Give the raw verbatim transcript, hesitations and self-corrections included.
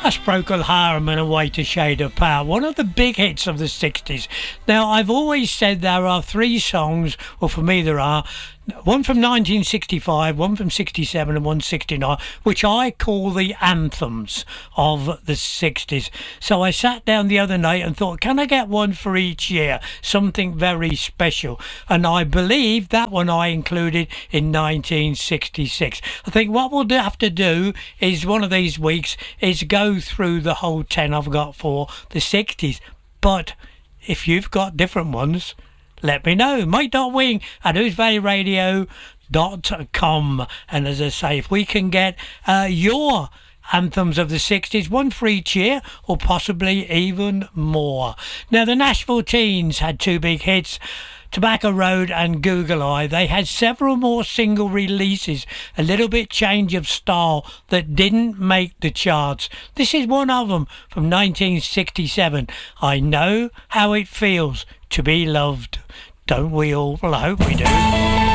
That's Procol Harum and Away to Shade of Power, one of the big hits of the sixties. Now, I've always said there are three songs, or for me there are, one from nineteen sixty-five, one from sixty-seven and one sixty-nine, which I call the anthems of the sixties. So I sat down the other night and thought, can I get one for each year? Something very special. And I believe that one I included in nineteen sixty-six. I think what we'll have to do is one of these weeks is go through the whole ten I've got for the sixties. But if you've got different ones, let me know. Mike.wing at whose valley radio dot com. And as I say, if we can get uh, your anthems of the sixties, one for each year, or possibly even more. Now, the Nashville Teens had two big hits, Tobacco Road and Google Eye. They had several more single releases, a little bit change of style, that didn't make the charts. This is one of them from nineteen sixty-seven. I Know How It Feels to Be Loved. Don't we all? Well, I hope we do.